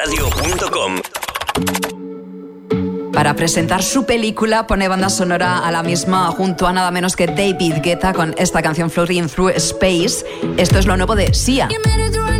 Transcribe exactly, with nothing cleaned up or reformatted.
radio punto com. Para presentar su película pone banda sonora a la misma junto a nada menos que David Guetta con esta canción Floating Through Space. Esto es lo nuevo de Sia. You made it through